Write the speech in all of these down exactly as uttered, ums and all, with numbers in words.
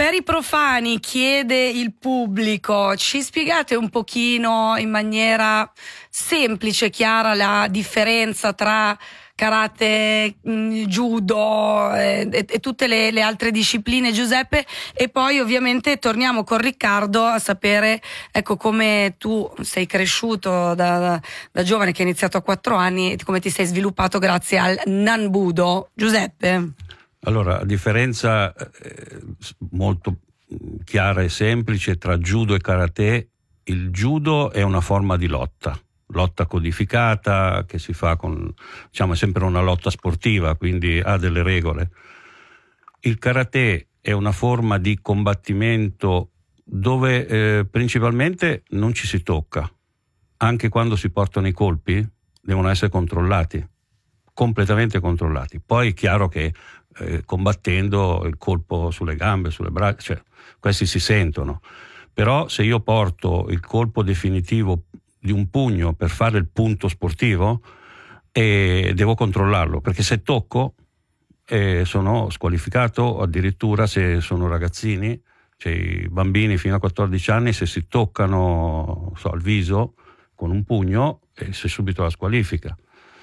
per i profani, chiede il pubblico, ci spiegate un pochino in maniera semplice, chiara, la differenza tra karate, judo e, e, e tutte le, le altre discipline, Giuseppe, e poi ovviamente torniamo con Riccardo a sapere, ecco, come tu sei cresciuto da, da, da giovane, che hai iniziato a quattro anni, e come ti sei sviluppato grazie al Nanbudo. Giuseppe? Allora, la differenza eh, molto chiara e semplice tra judo e karate: il judo è una forma di lotta, lotta codificata che si fa con, diciamo, è sempre una lotta sportiva, quindi ha delle regole. Il karate è una forma di combattimento dove eh, principalmente non ci si tocca, anche quando si portano i colpi devono essere controllati, completamente controllati. Poi è chiaro che eh, combattendo il colpo sulle gambe, sulle braccia, cioè, questi si sentono, però se io porto il colpo definitivo di un pugno per fare il punto sportivo, e devo controllarlo, perché se tocco eh, sono squalificato, addirittura se sono ragazzini, cioè i bambini fino a quattordici anni, se si toccano, so, al viso con un pugno, eh, si è subito la squalifica.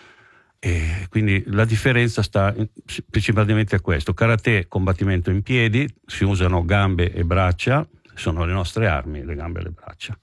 E quindi la differenza sta in, principalmente a questo: karate, combattimento in piedi, si usano gambe e braccia, sono le nostre armi, le gambe e le braccia.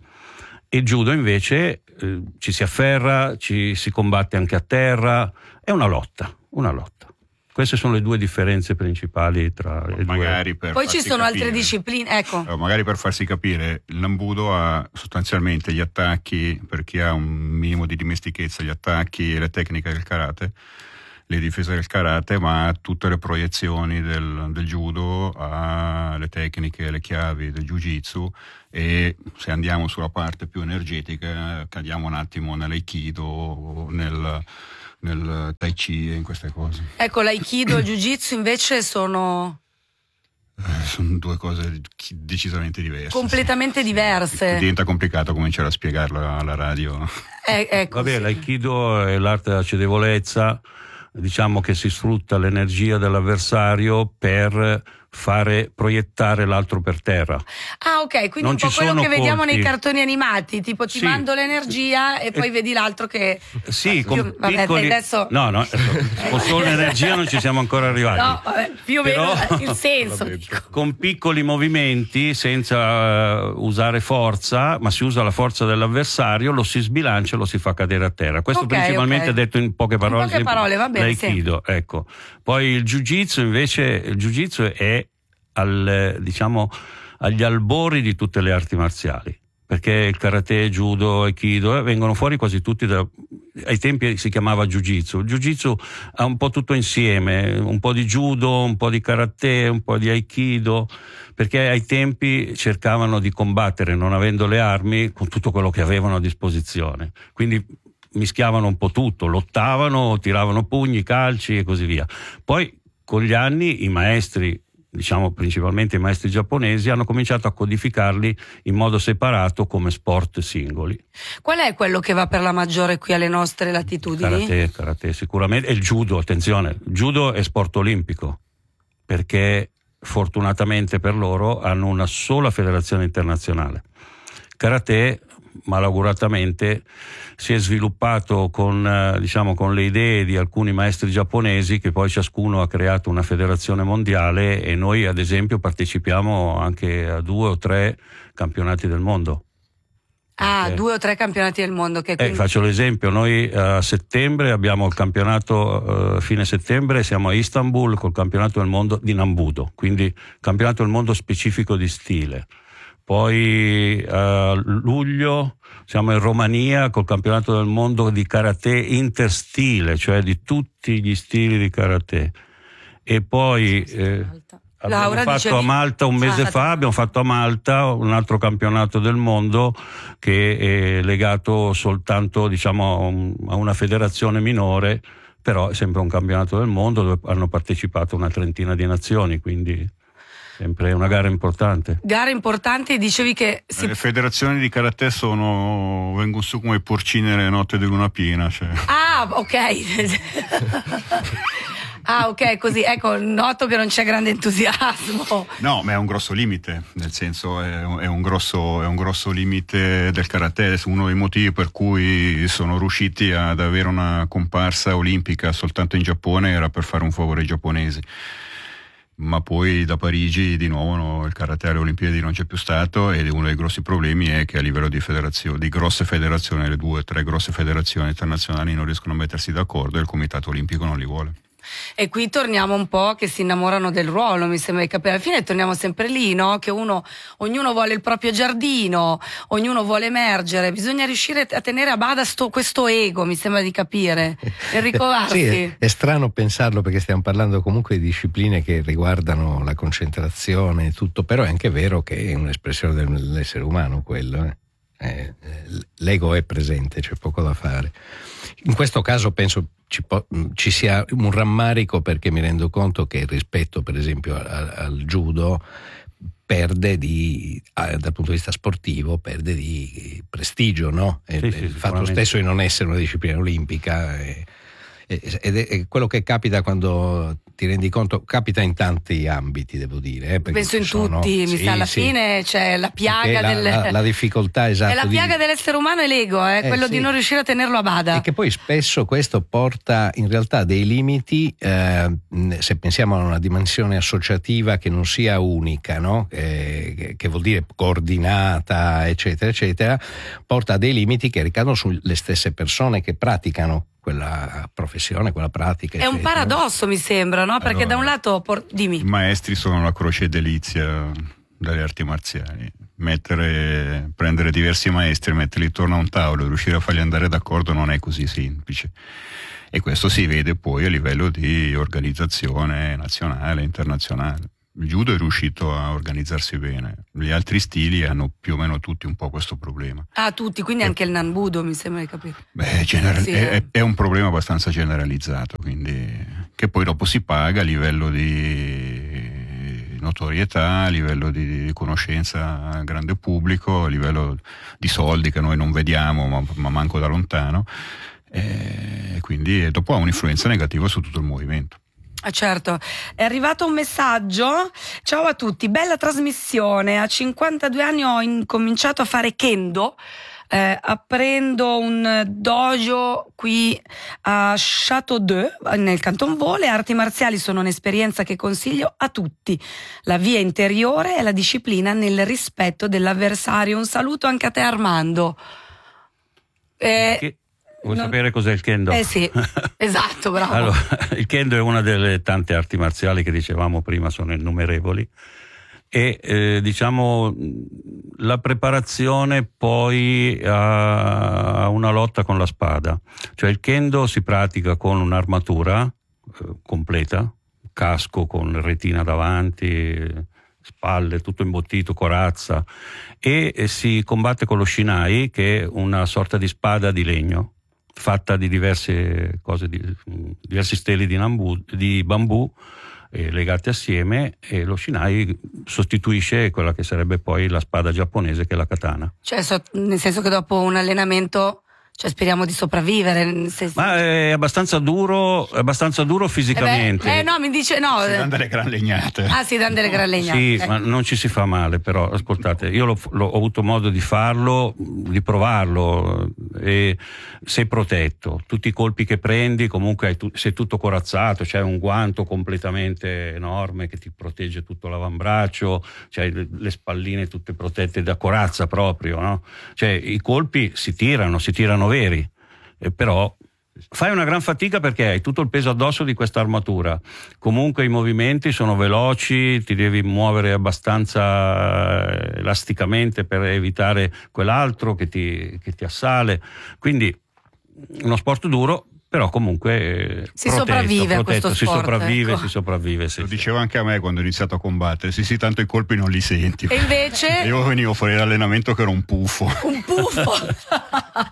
E judo invece eh, ci si afferra, ci si combatte anche a terra, è una lotta, una lotta. Queste sono le due differenze principali tra le magari due. Per Poi ci sono capire, altre discipline, ecco. Magari per farsi capire, il Nanbudo ha sostanzialmente gli attacchi, per chi ha un minimo di dimestichezza, gli attacchi e le tecniche del karate, le difese del karate, ma tutte le proiezioni del, del judo, ha le tecniche, le chiavi del jiu-jitsu, e se andiamo sulla parte più energetica cadiamo un attimo nell'aikido, nel nel tai chi e in queste cose. Ecco, l'aikido e il jiu-jitsu invece sono eh, sono due cose decisamente diverse, completamente sì. diverse. Sì, diventa complicato cominciare a spiegarlo alla radio. Eh, ecco, Vabbè, sì. l'aikido è l'arte della cedevolezza, diciamo che si sfrutta l'energia dell'avversario per fare proiettare l'altro per terra. Ah, ok, quindi non un po' ci quello sono che vediamo colpi. nei cartoni animati, tipo ti Sì. mando l'energia e poi Eh, vedi l'altro che Sì, con più, vabbè, piccoli... adesso No, no, con solo l'energia non ci siamo ancora arrivati. no, vabbè, più o meno Però- il senso dico. Con piccoli movimenti, senza uh, usare forza, ma si usa la forza dell'avversario, lo si sbilancia e lo si fa cadere a terra. Questo Ok, principalmente ok. detto in poche parole. In poche parole, va bene, l'aikido, ecco. Poi il jiu-jitsu invece, il jiu-jitsu è al, diciamo, agli albori di tutte le arti marziali, perché il karate, judo, aikido eh, vengono fuori quasi tutti da, ai tempi si chiamava jiu-jitsu. Il jiu-jitsu ha un po' tutto insieme, un po' di judo, un po' di karate, un po' di aikido, perché ai tempi cercavano di combattere non avendo le armi con tutto quello che avevano a disposizione, quindi mischiavano un po' tutto, lottavano, tiravano pugni, calci e così via. Poi con gli anni i maestri, diciamo principalmente i maestri giapponesi, hanno cominciato a codificarli in modo separato come sport singoli. Qual è quello che va per la maggiore qui alle nostre latitudini? Karate, karate sicuramente, e il judo, attenzione, il judo è sport olimpico, perché fortunatamente per loro hanno una sola federazione internazionale. Karate, malauguratamente, si è sviluppato con, eh, diciamo, con le idee di alcuni maestri giapponesi, che poi ciascuno ha creato una federazione mondiale, e noi ad esempio partecipiamo anche a due o tre campionati del mondo. Ah, Perché, due o tre campionati del mondo che eh, quindi... faccio l'esempio, noi a settembre abbiamo il campionato, eh, fine settembre siamo a Istanbul col campionato del mondo di Nanbudo, quindi campionato del mondo specifico di stile. Poi a luglio siamo in Romania col campionato del mondo di karate interstile, cioè di tutti gli stili di karate. E poi eh, abbiamo Laura, fatto dicevi... a Malta un mese Ah, fa, abbiamo fatto a Malta un altro campionato del mondo che è legato soltanto, diciamo, a, un, a una federazione minore, però è sempre un campionato del mondo dove hanno partecipato una trentina di nazioni, quindi sempre una gara importante. Gare importanti, dicevi che... Si... Le federazioni di karate sono, vengono su come i porcini nelle notte di luna piena. Cioè. Ah, ok. Ah, ok, così, ecco, noto che non c'è grande entusiasmo. No, ma è un grosso limite, nel senso è un, è un grosso, è un grosso limite del karate. Uno dei motivi per cui sono riusciti ad avere una comparsa olimpica soltanto in Giappone era per fare un favore ai giapponesi. Ma poi da Parigi di nuovo no, il karate alle Olimpiadi non c'è più stato, ed uno dei grossi problemi è che a livello di federazioni, di grosse federazioni, le due o tre grosse federazioni internazionali non riescono a mettersi d'accordo e il Comitato Olimpico non li vuole. E qui torniamo un po' che si innamorano del ruolo, mi sembra di capire. Alla fine torniamo sempre lì, no? Che uno, ognuno vuole il proprio giardino, ognuno vuole emergere, bisogna riuscire a tenere a bada sto, questo ego, mi sembra di capire. Enrico Varzi. Sì, è, è strano pensarlo, perché stiamo parlando comunque di discipline che riguardano la concentrazione e tutto, però è anche vero che è un'espressione dell'essere umano quello, eh. Eh, l'ego è presente, c'è poco da fare. In questo caso penso ci, po- ci sia un rammarico, perché mi rendo conto che rispetto per esempio al, al judo perde di, dal punto di vista sportivo, perde di prestigio, no? Sì, e, sì, il fatto stesso di non essere una disciplina olimpica è, ed è, è quello che capita quando ti rendi conto, capita in tanti ambiti, devo dire. Eh, penso in sono, tutti, mi sì, sa alla sì. fine c'è la piaga la, del... la, la difficoltà, esatto. È la piaga di... dell'essere umano, è l'ego, eh, eh, quello sì. di non riuscire a tenerlo a bada. E che poi spesso questo porta in realtà dei limiti, eh, se pensiamo a una dimensione associativa che non sia unica, no? Eh, che vuol dire coordinata, eccetera, eccetera, porta a dei limiti che ricadono sulle stesse persone che praticano quella professione, quella pratica. È eccetera. Un paradosso, mi sembra, no? Perché allora, da un lato, por... dimmi. I maestri sono la croce e delizia delle arti marziali. Mettere, prendere diversi maestri, metterli intorno a un tavolo e riuscire a farli andare d'accordo non è così semplice. E questo si vede poi a livello di organizzazione nazionale, internazionale. Il judo è riuscito a organizzarsi bene, gli altri stili hanno più o meno tutti un po' questo problema. Ah, tutti, quindi anche il Nanbudo, mi sembra di capire. Beh, general- sì, è, è un problema abbastanza generalizzato, quindi che poi dopo si paga a livello di notorietà, a livello di conoscenza al grande pubblico, a livello di soldi che noi non vediamo, ma, ma manco da lontano, e quindi dopo ha un'influenza negativa su tutto il movimento. Ah, certo, è arrivato un messaggio. Ciao a tutti, bella trasmissione. A cinquantadue anni ho incominciato a fare kendo, eh, aprendo un dojo qui a Château-d'Œuf nel Canton Vaud. Le arti marziali sono un'esperienza che consiglio a tutti. La via interiore è la disciplina nel rispetto dell'avversario. Un saluto anche a te, Armando. Eh, che... Vuoi non... sapere cos'è il kendo? Eh sì, esatto, bravo. Allora, il kendo è una delle tante arti marziali che dicevamo prima, sono innumerevoli, e eh, diciamo la preparazione poi a una lotta con la spada. Cioè il kendo si pratica con un'armatura eh, completa, casco con retina davanti, spalle, tutto imbottito, corazza, e, e si combatte con lo shinai, che è una sorta di spada di legno fatta di diverse cose, di, diversi steli di, nambu, di bambù eh, legati assieme, e lo shinai sostituisce quella che sarebbe poi la spada giapponese, che è la katana. Cioè, so, nel senso che dopo un allenamento, cioè speriamo di sopravvivere. Nel senso... Ma è abbastanza duro, è abbastanza duro fisicamente. Eh, beh, eh no, mi dice no. Si danno delle gran legnate. Ah, si danno delle gran legnate. Sì, eh. ma non ci si fa male, però ascoltate, io l'ho, l'ho, ho avuto modo di farlo, di provarlo, e sei protetto. Tutti i colpi che prendi, comunque tu, sei tutto corazzato, c'è un guanto completamente enorme che ti protegge tutto l'avambraccio, c'hai le, le spalline tutte protette da corazza proprio, no? Cioè i colpi si tirano, si tirano veri, eh, però fai una gran fatica perché hai tutto il peso addosso di questa armatura. Comunque i movimenti sono veloci, ti devi muovere abbastanza elasticamente per evitare quell'altro che ti, che ti assale, quindi uno sport duro, però comunque si protetto, sopravvive protetto, a questo si sport, sopravvive, ecco. si sopravvive, sì, Lo sì. dicevo anche a me quando ho iniziato a combattere, sì sì, tanto i colpi non li senti. E invece io venivo fuori dall'allenamento che ero un pufo. un puffo.